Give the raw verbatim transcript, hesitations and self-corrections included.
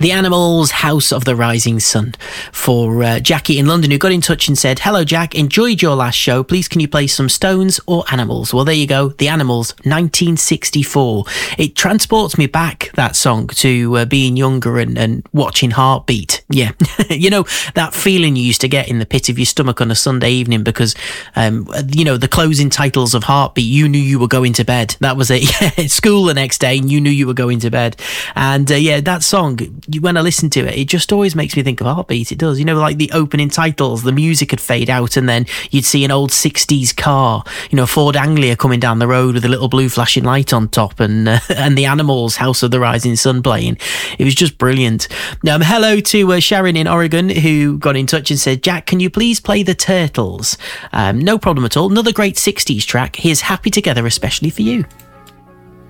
The Animals, House of the Rising Sun, for uh, Jackie in London, who got in touch and said, "Hello Jack, enjoyed your last show. Please can you play some Stones or Animals?" Well, there you go. The Animals, nineteen sixty-four. It transports me back, that song, to uh, being younger and, and watching Heartbeat. Yeah. You know, that feeling you used to get in the pit of your stomach on a Sunday evening because, um, you know, the closing titles of Heartbeat, you knew you were going to bed. That was it. Yeah, school the next day and you knew you were going to bed. And uh, yeah, that song, when I listen to it, it just always makes me think of Heartbeat. It does. You know, like the opening titles, the music would fade out and then you'd see an old sixties car, you know, Ford Anglia coming down the road with a little blue flashing light on top and uh, and the Animals, House of the Rising Sun playing. It was just brilliant. Um, hello to uh, Sharon in Oregon, who got in touch and said, "Jack, can you please play the Turtles?" Um, no problem at all. Another great sixties track. Here's Happy Together, especially for you.